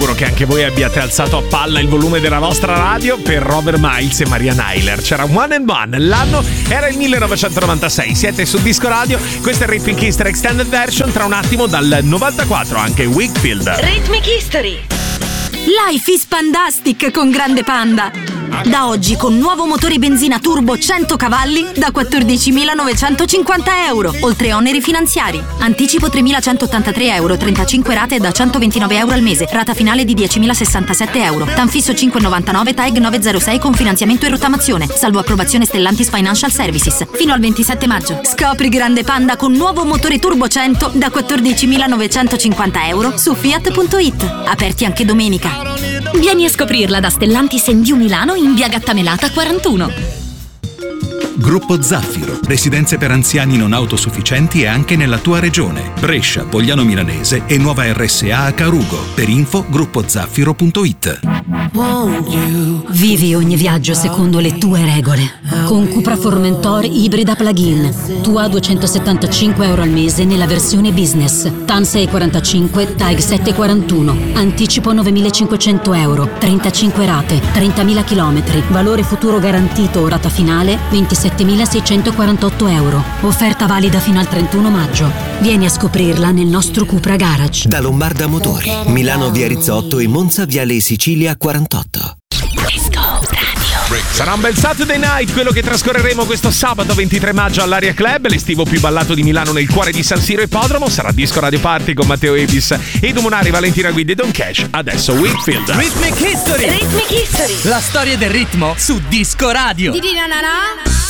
sicuro che anche voi abbiate alzato a palla il volume della vostra radio per Robert Miles e Maria Nyler. C'era One and One, l'anno era il 1996. Siete su Disco Radio, questo è Rhythmic History Extended Version. Tra un attimo dal 94 anche Wakefield. Rhythmic History. Life is Pandastic con Grande Panda. Da oggi con nuovo motore benzina turbo 100 cavalli da 14.950 euro, oltre oneri finanziari. Anticipo 3.183 euro, 35 rate da 129 euro al mese, rata finale di 10.067 euro. Tanfisso 5,99, TAG 906 con finanziamento e rottamazione, salvo approvazione Stellantis Financial Services. Fino al 27 maggio. Scopri Grande Panda con nuovo motore turbo 100 da 14.950 euro su Fiat.it. Aperti anche domenica. Vieni a scoprirla da Stellantis Endiu Milano in via Gattamellata 41. Gruppo Zaffiro, residenze per anziani non autosufficienti e anche nella tua regione. Brescia, Pogliano Milanese e nuova RSA a Carugo. Per info gruppozaffiro.it. Vivi ogni viaggio secondo le tue regole. Con Cupra Formentor ibrida plug-in. Tua 275 euro al mese nella versione business. TAN 645, TAG 741. Anticipo 9.500 euro. 35 rate, 30.000 chilometri. Valore futuro garantito, rata finale 27.648 euro. Offerta valida fino al 31 maggio. Vieni a scoprirla nel nostro Cupra Garage. Da Lombarda Motori, Milano via Rizzotto e Monza viale Sicilia 48. Sarà un bel Saturday night quello che trascorreremo questo sabato 23 maggio all'Aria Club, l'estivo più ballato di Milano nel cuore di San Siro Ippodromo. Sarà Disco Radio Party con Matteo Ebis, Edo Munari, Valentina Guidi e Don Cash. Adesso Wakefield. Rhythmic History. Rhythmic History. La storia del ritmo su Disco Radio.